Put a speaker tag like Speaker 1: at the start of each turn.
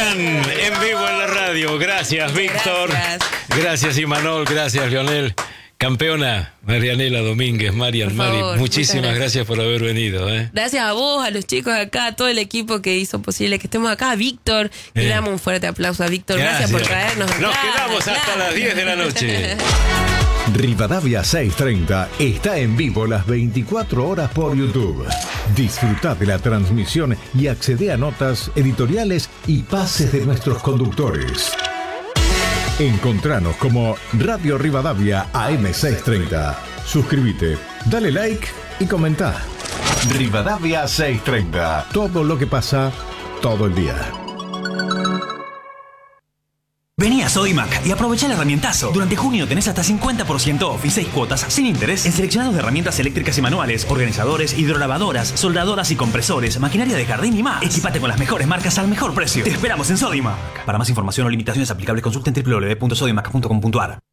Speaker 1: Marian, en vivo en la radio. Gracias, Víctor. Gracias, Imanol. Gracias, Lionel. Campeona, Marianela Domínguez, Mari, muchísimas gracias por haber venido.
Speaker 2: Gracias a vos, a los chicos de acá, a todo el equipo que hizo posible que estemos acá. A Víctor, le damos un fuerte aplauso a Víctor. Gracias por traernos acá.
Speaker 1: Nos quedamos hasta las 10 de la noche.
Speaker 3: Rivadavia 630 está en vivo las 24 horas por YouTube. Disfruta de la transmisión y accede a notas, editoriales y pases de nuestros conductores. Encontranos como Radio Rivadavia AM630. Suscríbete, dale like y comenta. Rivadavia 630. Todo lo que pasa todo el día.
Speaker 4: Vení a Sodimac y aprovecha el herramientazo. Durante junio tenés hasta 50% off y 6 cuotas sin interés en seleccionados de herramientas eléctricas y manuales, organizadores, hidrolavadoras, soldadoras y compresores, maquinaria de jardín y más. Equipate con las mejores marcas al mejor precio. Te esperamos en Sodimac. Para más información o limitaciones aplicables, consulta en www.sodimac.com.ar.